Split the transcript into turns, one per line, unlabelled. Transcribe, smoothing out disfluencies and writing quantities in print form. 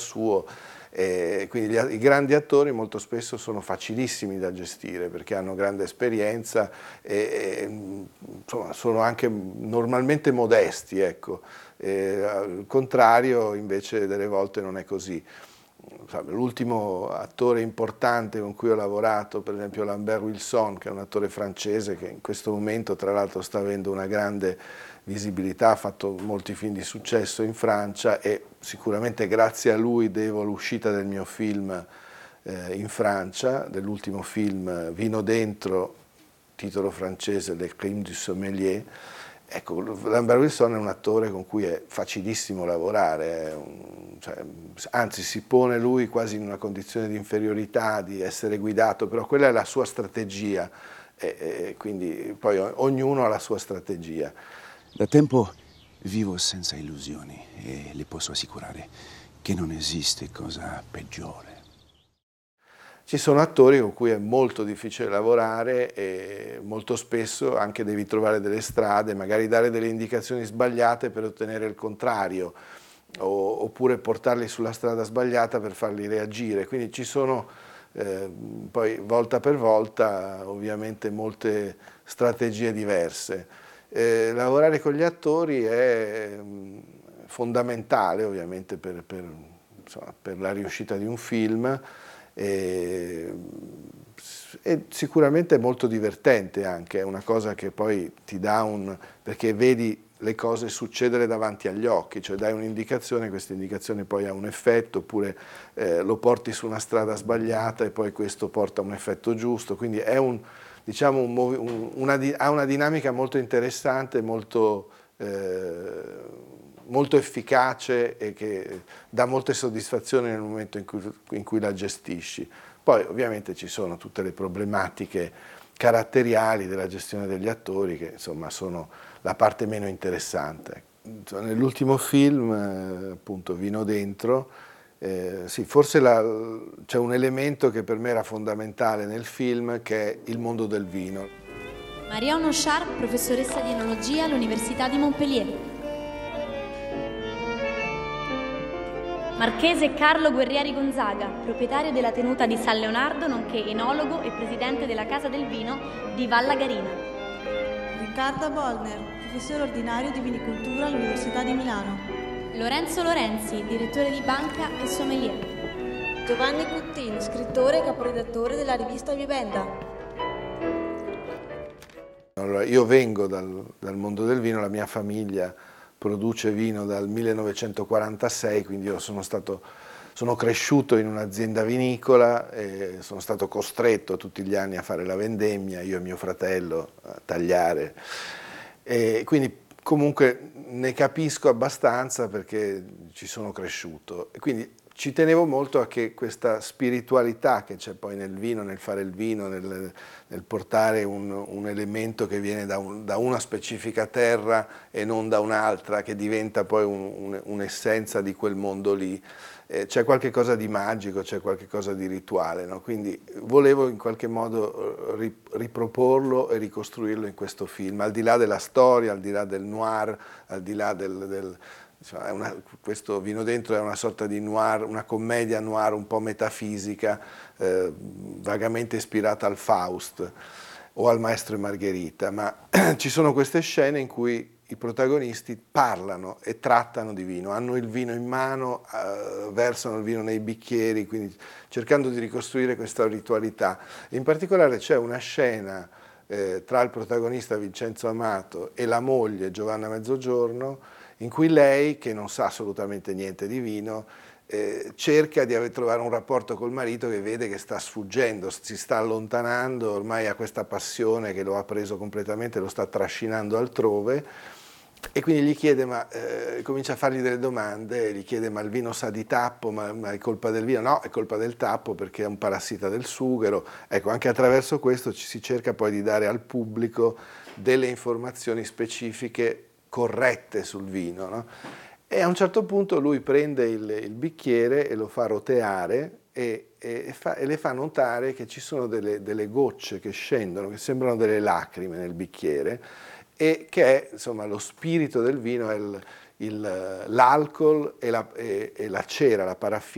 suo. Quindi i grandi attori molto spesso sono facilissimi da gestire perché hanno grande esperienza insomma, sono anche normalmente modesti, ecco. Al contrario invece delle volte non è così. L'ultimo attore importante con cui ho lavorato, per esempio Lambert Wilson, che è un attore francese che in questo momento tra l'altro sta avendo una grande visibilità, ha fatto molti film di successo in Francia e sicuramente grazie a lui devo l'uscita del mio film in Francia, dell'ultimo film Vino dentro, titolo francese Le Crime du Sommelier. Ecco, Lambert Wilson è un attore con cui è facilissimo lavorare, anzi si pone lui quasi in una condizione di inferiorità, di essere guidato, però quella è la sua strategia e quindi poi ognuno ha la sua strategia.
Da tempo vivo senza illusioni e le posso assicurare che non esiste cosa peggiore.
Ci sono attori con cui è molto difficile lavorare e molto spesso anche devi trovare delle strade, magari dare delle indicazioni sbagliate per ottenere il contrario, oppure portarli sulla strada sbagliata per farli reagire. Quindi ci sono poi volta per volta ovviamente molte strategie diverse. Lavorare con gli attori è fondamentale ovviamente per la riuscita di un film. E sicuramente è molto divertente anche, è una cosa che poi ti dà perché vedi le cose succedere davanti agli occhi, cioè dai un'indicazione, questa indicazione poi ha un effetto, oppure lo porti su una strada sbagliata e poi questo porta a un effetto giusto, quindi è ha una dinamica molto interessante, molto efficace e che dà molte soddisfazioni nel momento in cui la gestisci. Poi ovviamente ci sono tutte le problematiche caratteriali della gestione degli attori che insomma sono la parte meno interessante. Nell'ultimo film, appunto Vino dentro, sì, forse c'è un elemento che per me era fondamentale nel film che è il mondo del vino.
Marion Auchard, professoressa di enologia all'Università di Montpellier. Marchese Carlo Guerrieri Gonzaga, proprietario della tenuta di San Leonardo, nonché enologo e presidente della Casa del Vino di Vallagarina.
Riccardo Bollner, professore ordinario di vinicoltura all'Università di Milano.
Lorenzo Lorenzi, direttore di banca e sommelier.
Giovanni Cuttin, scrittore e caporedattore della rivista Vivenda.
Allora, io vengo dal mondo del vino, la mia famiglia produce vino dal 1946, quindi io sono cresciuto in un'azienda vinicola e sono stato costretto tutti gli anni a fare la vendemmia, io e mio fratello a tagliare. E quindi comunque ne capisco abbastanza perché ci sono cresciuto. E quindi ci tenevo molto a che questa spiritualità che c'è poi nel vino, nel fare il vino, nel portare un elemento che viene da una specifica terra e non da un'altra, che diventa poi un'essenza di quel mondo lì. C'è qualche cosa di magico, c'è qualche cosa di rituale, no? Quindi volevo in qualche modo riproporlo e ricostruirlo in questo film, al di là della storia, al di là del noir, al di là questo Vino dentro è una sorta di noir, una commedia noir un po' metafisica, vagamente ispirata al Faust o al Maestro e Margherita, ma ci sono queste scene in cui i protagonisti parlano e trattano di vino, hanno il vino in mano, versano il vino nei bicchieri, quindi cercando di ricostruire questa ritualità. In particolare c'è una scena tra il protagonista Vincenzo Amato e la moglie Giovanna Mezzogiorno, in cui lei, che non sa assolutamente niente di vino, cerca di trovare un rapporto col marito che vede che sta sfuggendo, si sta allontanando, ormai ha questa passione che lo ha preso completamente, lo sta trascinando altrove, e quindi gli chiede, comincia a fargli delle domande, gli chiede ma il vino sa di tappo, ma è colpa del vino? No, è colpa del tappo perché è un parassita del sughero. Ecco, anche attraverso questo si cerca poi di dare al pubblico delle informazioni specifiche corrette sul vino, no? E a un certo punto lui prende il bicchiere e lo fa roteare e le fa notare che ci sono delle gocce che scendono, che sembrano delle lacrime nel bicchiere, e che è, insomma, lo spirito del vino è l'alcol e la cera, la paraffina